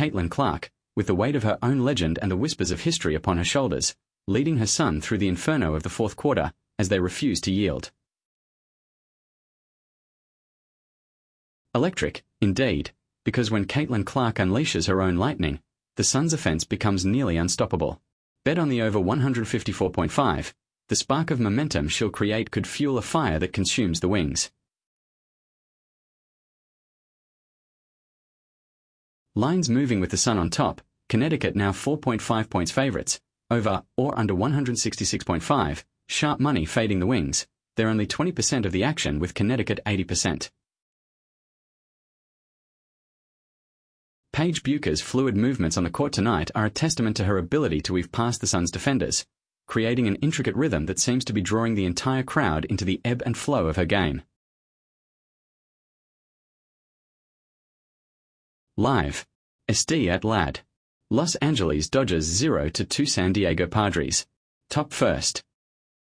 Caitlin Clark, with the weight of her own legend and the whispers of history upon her shoulders, leading her son through the inferno of the fourth quarter as they refuse to yield. Electric, indeed, because when Caitlin Clark unleashes her own lightning, the Suns' offense becomes nearly unstoppable. Bet on the over 154.5. The spark of momentum she'll create could fuel a fire that consumes the Wings. Lines moving with the Sun on top, Connecticut now 4.5 points favorites, over or under 166.5, sharp money fading the Wings. They're only 20% of the action with Connecticut 80%. Paige Bucher's fluid movements on the court tonight are a testament to her ability to weave past the Suns' defenders, creating an intricate rhythm that seems to be drawing the entire crowd into the ebb and flow of her game. Live. SD at LAD. Los Angeles Dodgers 0-2 San Diego Padres. Top first.